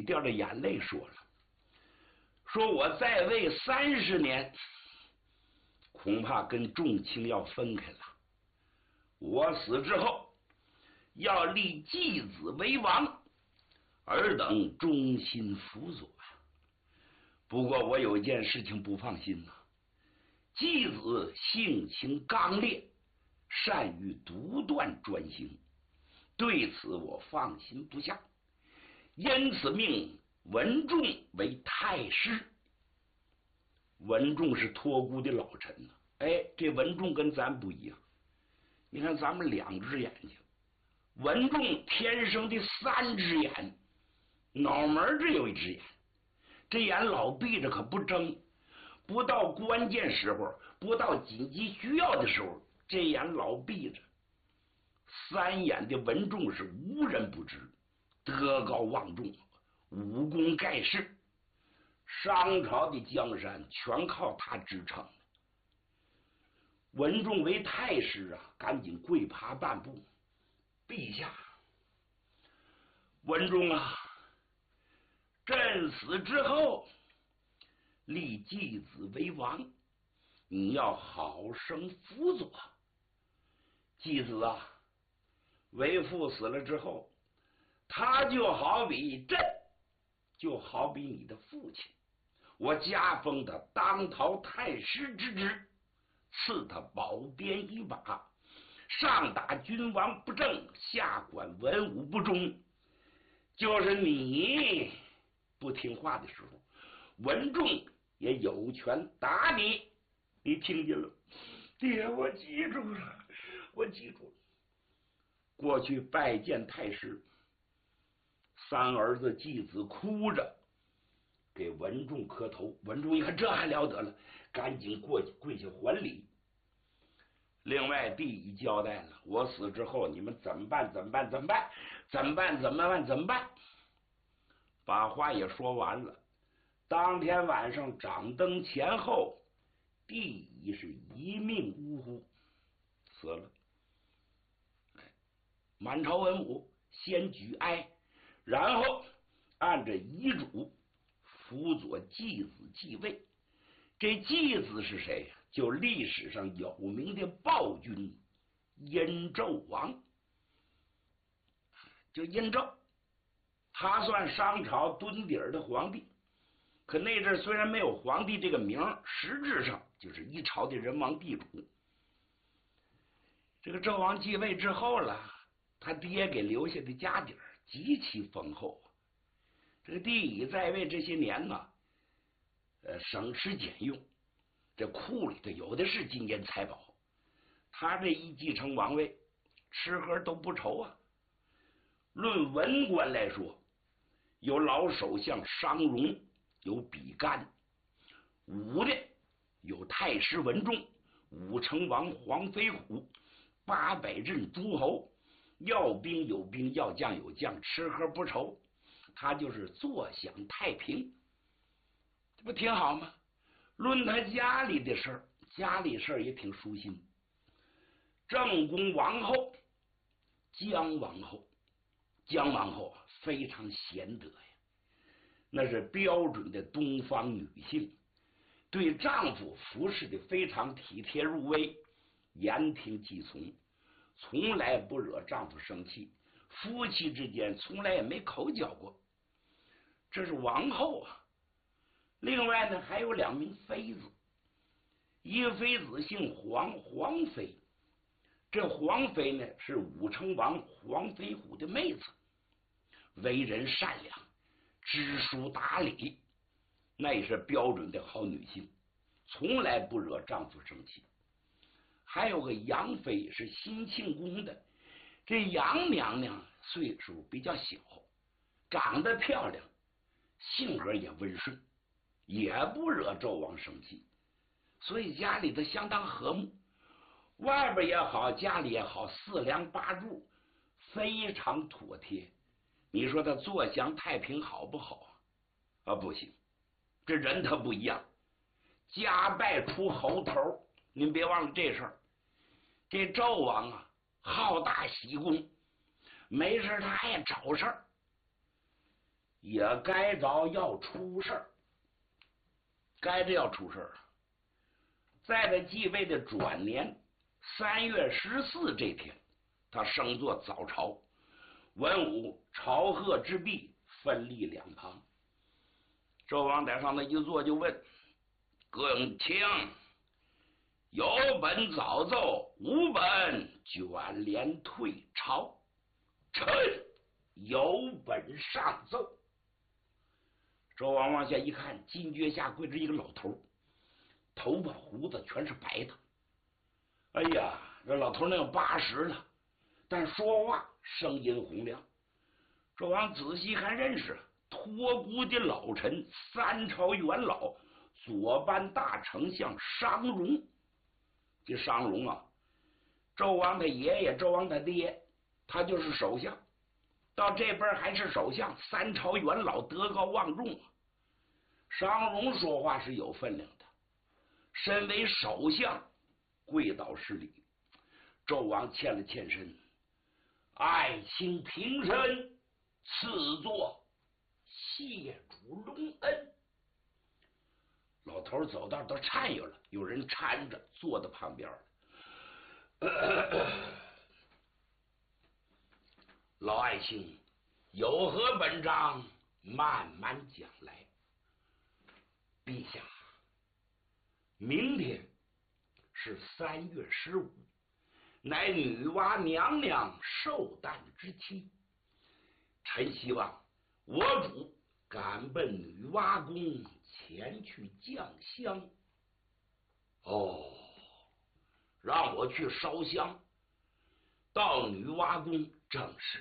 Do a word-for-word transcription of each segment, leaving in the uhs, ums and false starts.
掉着眼泪说了：“说我在位三十年，恐怕跟众卿要分开了。我死之后，要立继子为王，尔等忠心辅佐。不过我有一件事情不放心呐、啊，继子性情刚烈，善于独断专行，对此我放心不下，因此命文仲为太师。”文仲是托孤的老臣呐、啊，哎，这文仲跟咱不一样。你看咱们两只眼睛，文仲天生的三只眼，脑门只有一只眼，这眼老闭着可不睁，不到关键时候，不到紧急需要的时候，这眼老闭着。三眼的文仲是无人不知，德高望重，武功盖世，商朝的江山全靠他支撑。文仲为太师啊，赶紧跪爬半步：“陛下，文仲啊，朕死之后立继子为王，你要好生辅佐。继子啊，为父死了之后，他就好比朕，就好比你的父亲。我加封他当朝太师之职，赐他宝鞭一把，上打君王不正，下管文武不忠。就是你不听话的时候，文仲也有权打你。你听见了？爹，我记住了，我记住了。”过去拜见太师，三儿子继子哭着给文仲磕头。文仲一看这还了得了，赶紧过去跪下还礼。另外弟已交代了，我死之后你们怎么办怎么办怎么办怎么办怎么办怎么办，把话也说完了。当天晚上掌灯前后，帝已是一命呜呼，死了。满朝文武先举哀，然后按着遗嘱辅佐继子继位。这继子是谁呀？就历史上有名的暴君殷纣王。就殷纣，他算商朝墩底儿的皇帝，可那阵虽然没有皇帝这个名，实质上就是一朝的人王地主。这个纣王继位之后了，他爹给留下的家底儿极其丰厚啊。这个帝乙在位这些年呢，呃，省吃俭用，这库里头有的是金银财宝。他这一继承王位，吃喝都不愁啊。论文官来说，有老首相商容，有比干；武的有太师文仲，武成王黄飞虎，八百任诸侯。要兵有兵，要将有将，吃喝不愁。他就是坐享太平，这不挺好吗？论他家里的事儿，家里事儿也挺舒心。正宫王后姜王后，姜王后啊非常贤德呀，那是标准的东方女性，对丈夫服侍的非常体贴入微，言听计从，从来不惹丈夫生气，夫妻之间从来也没口角过。这是王后啊。另外呢，还有两名妃子，一个妃子姓黄，黄妃。这黄妃呢是武成王黄飞虎的妹子，为人善良，知书达理，那也是标准的好女性，从来不惹丈夫生气。还有个杨妃是新庆宫的，这杨娘娘岁数比较小，长得漂亮，性格也温顺，也不惹纣王生气，所以家里头相当和睦，外边也好，家里也好，四梁八柱，非常妥帖。你说他坐享太平好不好啊？啊，不行，这人他不一样，家败出猴头。您别忘了这事儿。这纣王啊，好大喜功，没事他爱找事儿。 也该着要出事儿，该着要出事儿。在他继位的转年三月十四这天，他升作早朝，文武朝贺之毕，分立两旁。纣王在上头一坐，就问更卿，有本早奏，无本卷帘退朝。臣有本上奏。纣王往下一看，金阶下跪着一个老头，头发胡子全是白的。哎呀，这老头能有八十了，但说话声音洪亮。纣王仔细看，认识托孤的老臣，三朝元老，左班大丞相商容。这商容啊，纣王他爷爷，纣王他爹，他就是首相，到这边还是首相，三朝元老，德高望重啊。商容说话是有分量的，身为首相，跪倒施礼。纣王欠了欠身，爱卿平身，赐座，谢主隆恩。老头走道都颤悠了，有人搀着坐在旁边了。呃、老爱卿有何本章，慢慢讲来。陛下，明天是三月十五，乃女娲娘娘寿诞之期，臣希望我主赶奔女娲宫前去降香。哦，让我去烧香，到女娲宫正是。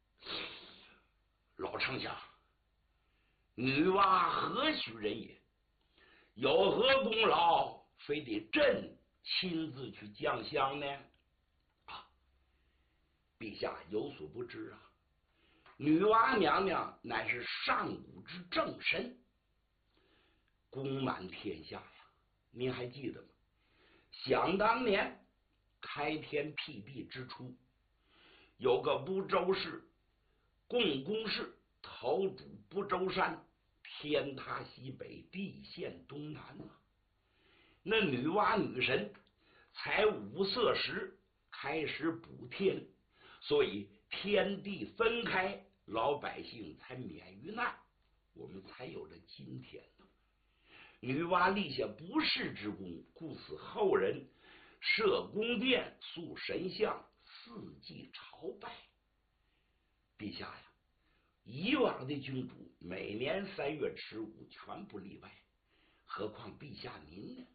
老丞相，女娲何许人也？有何功劳，非得朕亲自去降香呢？啊，陛下有所不知啊，女娲娘娘乃是上古之正神，功满天下呀。您还记得吗？想当年开天辟地之初，有个不周氏，共工氏，头主不周山，天塌西北，地陷东南啊。那女娲女神才五色时开始补天，所以天地分开，老百姓才免于难，我们才有了今天呢。女娲立下不世之功，故此后人设宫殿，塑神像，四季朝拜。陛下呀，以往的君主每年三月十五全不例外，何况陛下您呢？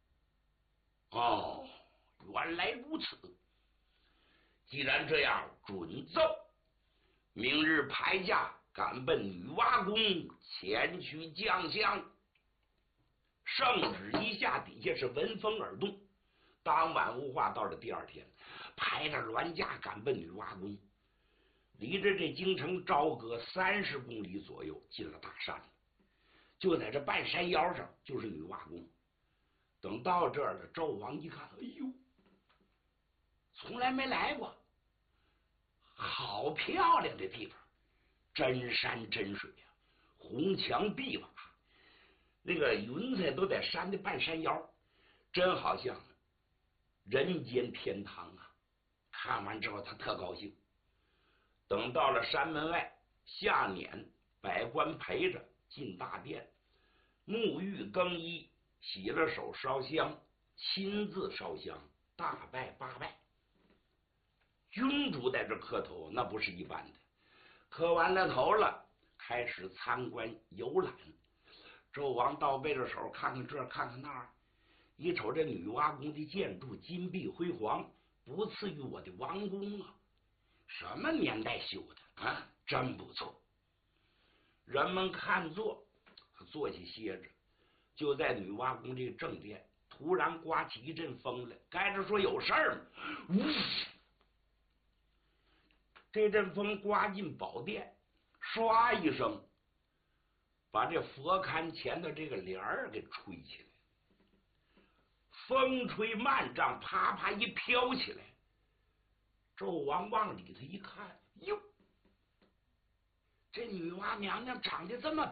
哦，原来如此。既然这样，准奏，明日排驾赶奔女娲宫前去降香。圣旨一下，底下是闻风而动。当晚无话，到了第二天，排着銮驾赶奔女娲宫，离着这京城朝歌三十公里左右，进了大山。就在这半山腰上，就是女娲宫。等到这儿了，纣王一看，哎呦，从来没来过，好漂亮的地方，真山真水啊，红墙碧瓦，那个云彩都在山的半山腰，真好像人间天堂啊！看完之后，他特高兴。等到了山门外，下辇百官陪着进大殿，沐浴更衣，洗了手烧香，亲自烧香，大拜八拜。君主在这磕头，那不是一般的。磕完了头了，开始参观游览。纣王倒背着手，看看这儿，看看那儿，一瞅这女娲宫的建筑金碧辉煌，不次于我的王宫啊！什么年代修的啊？真不错。人们看坐，坐下歇着。就在女娲宫这个正殿，突然刮起一阵风来，该着说有事儿吗？呜！这阵风刮进宝殿，唰一声，把这佛龛前的这个帘儿给吹起来。风吹幔帐，啪啪一飘起来。纣王往里头一看，哟， 这女娲娘娘长得这么